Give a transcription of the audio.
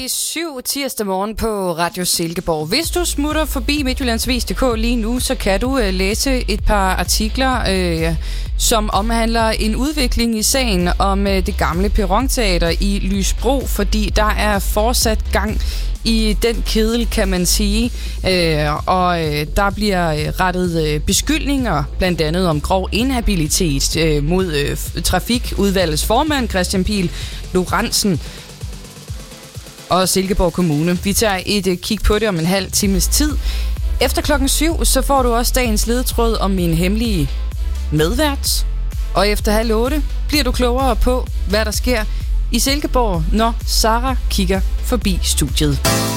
7 tirsdag morgen på Radio Silkeborg. Hvis du smutter forbi Midtjyllandsvis.dk lige nu, så kan du læse et par artikler, som omhandler en udvikling i sagen om det gamle Perronteater i Lysbro, fordi der er fortsat gang i den kedel, kan man sige. Og der bliver rettet beskyldninger, blandt andet om grov inhabilitet mod Trafikudvalgets formand, Christian Pihl Lorentzen, og Silkeborg Kommune. Vi tager et kig på det om en halv times tid. Efter 7:00, så får du også dagens ledetråd om min hemmelige medvært. Og efter 7:30 bliver du klogere på, hvad der sker i Silkeborg, når Sara kigger forbi studiet.